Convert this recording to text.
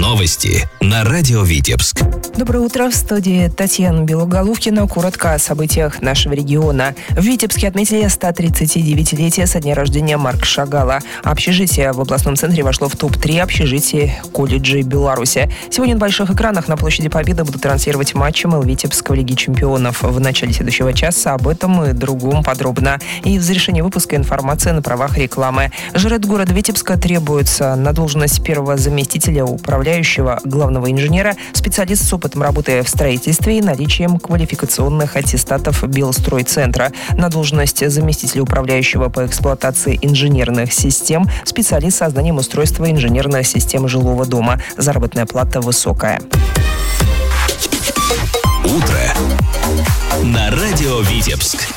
Новости на радио Витебск. Доброе утро, в студии Татьяна Белоголовкина. Коротко о событиях нашего региона. В Витебске отметили 139-летие со дня рождения Марка Шагала. Общежитие в областном центре вошло в топ-3 общежитий колледжей Беларуси. Сегодня на больших экранах на площади Победы будут транслировать матчи МЛ Витебска в Лиге чемпионов. В начале следующего часа об этом и другом подробно. И в завершении выпуска информация на правах рекламы. Жред города Витебска требуется на должность первого заместителя управляющего главного инженера, специалист с опытом работы в строительстве и наличием квалификационных аттестатов Белстройцентра. На должность заместителя управляющего по эксплуатации инженерных систем, специалист со знанием устройства инженерных систем жилого дома. Заработная плата высокая. Утро на радио Витебск.